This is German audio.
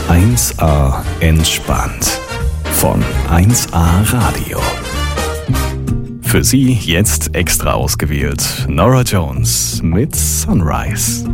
1A entspannt von 1A Radio. Für Sie jetzt extra ausgewählt Norah Jones mit Sunrise.